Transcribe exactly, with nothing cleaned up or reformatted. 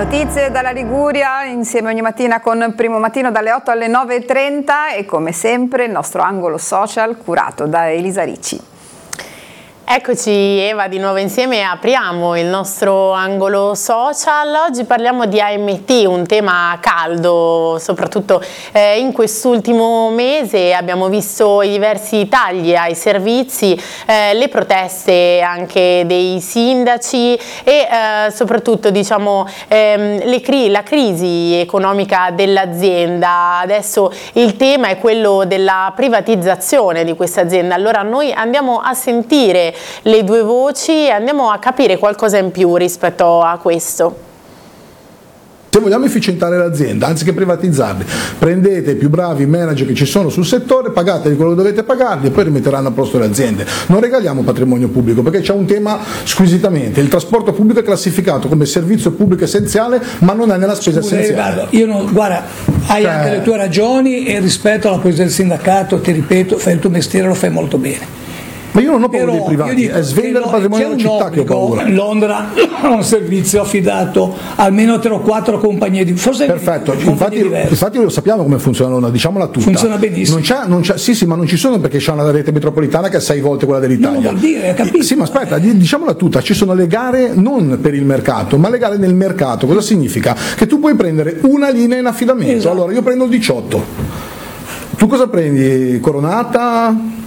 Notizie dalla Liguria, insieme ogni mattina con Primo Mattino dalle otto alle nove e trenta e come sempre il nostro angolo social curato da Elisa Ricci. Eccoci Eva di nuovo insieme e apriamo il nostro angolo social. Oggi parliamo di A M T, un tema caldo soprattutto eh, in quest'ultimo mese. Abbiamo visto i diversi tagli ai servizi, eh, le proteste anche dei sindaci e eh, soprattutto diciamo, ehm, le cri la crisi economica dell'azienda. Adesso il tema è quello della privatizzazione di questa azienda. Allora noi andiamo a sentire le due voci e andiamo a capire qualcosa in più rispetto a questo. Se vogliamo efficientare l'azienda, anziché privatizzarli, prendete i più bravi manager che ci sono sul settore, pagatevi quello che dovete pagarli e poi rimetteranno a posto le aziende. Non regaliamo patrimonio pubblico, perché c'è un tema squisitamente: il trasporto pubblico è classificato come servizio pubblico essenziale, ma non è nella spesa Scusa, essenziale. Io non, guarda, hai cioè... anche le tue ragioni e rispetto alla posizione del sindacato, ti ripeto, fai il tuo mestiere, lo fai molto bene. Ma io non ho paura dei privati, dico, è svendere il patrimonio della città che ho paura. Londra ha un servizio affidato almeno tre o quattro compagnie di forse perfetto, infatti, infatti lo sappiamo come funziona Londra, diciamola tutta. Funziona benissimo. Non c'è, non c'è, sì, sì, ma non ci sono, perché c'è una rete metropolitana che è sei volte quella dell'Italia. Non vuol dire, capito? Sì, ma aspetta, diciamola tutta, ci sono le gare non per il mercato, ma le gare nel mercato. Cosa significa? Che tu puoi prendere una linea in affidamento. Esatto. Allora io prendo il diciotto. Tu cosa prendi? Coronata?